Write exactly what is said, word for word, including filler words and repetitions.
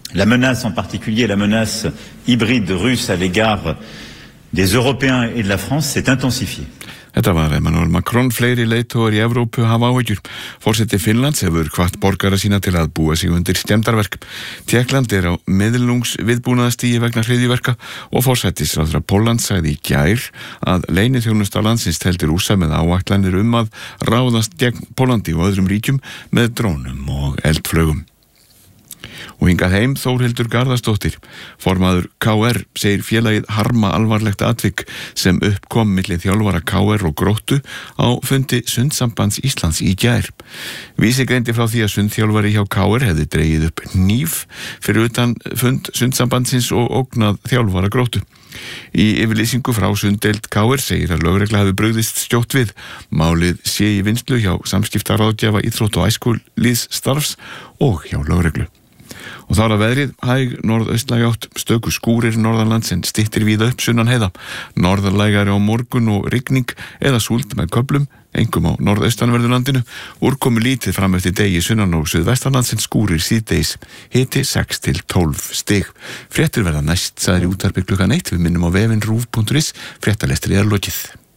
La menace en particulier, la menace hybride russe à l'égard des Européens et de la France s'est intensifiée. Þetta var Emmanuel Macron, fleiri leiðtogar í Evrópu hafa áhyggjur. Forseti Finnlands hefur hvatt borgara sína til að búa sig undir skemmdarverk. Tékkland er á miðlungs viðbúnaðastigi vegna hryðjuverka og forsætisráðherra Póllands sagði í gær að leyniþjónusta landsins teldi Rússa með áætlanir um að ráðast gegn Póllandi og öðrum ríkjum með drónum og eldflaugum. Og hingað heim Þórhildur Garðarsdóttir, formaður K R, segir félagið harma alvarlegt atvik sem uppkom milli þjálfara K R og Gróttu á fundi Sundsambands Íslands í gær. Vísi greindi frá því að sundþjálfari hjá K R hefði dregið upp hníf fyrir utan fund Sundsambandsins og ógnað þjálfara Gróttu. Í yfirlýsingu frá sunddeild K R segir að lögregla hafi brugðist skjótt við. Málið sé í vinnslu hjá samskiptaráðgjafa íþrótt- og æskulýðsstarfs og hjá lögreglu. Og þá er að veðrið, hæg norðaustlæg átt, stöku skúrir norðanlands en styttir víða upp sunnan heiða. Norðarlægari á morgun og rigning eða súld með köflum, einkum á norðaustanverðu landinu. Úrkomu lítið fram eftir degi sunnan og suðvestanlands en skúrir síðdegis. Hiti sex til tólf stig. Fréttir verða næst, sagði í útvarpi klukkan eitt. Við minnum á vefinn rúv punktur is. Fréttalestri er lokið.